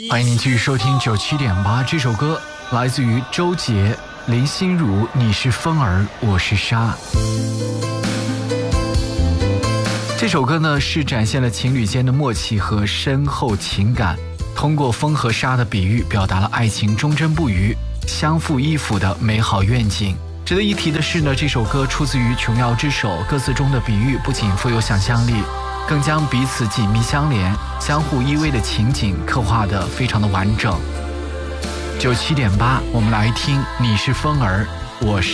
欢迎您继续收听97.8，这首歌来自于周杰、林心如，你是风儿，我是沙。这首歌呢是展现了情侣间的默契和深厚情感，通过风和沙的比喻表达了爱情忠贞不渝、相互依附的美好愿景。值得一提的是呢，这首歌出自于琼瑶之手，歌词中的比喻不仅富有想象力，更将彼此紧密相连、相互依偎的情景刻画得非常的完整。97.8，我们来听你是风儿，我是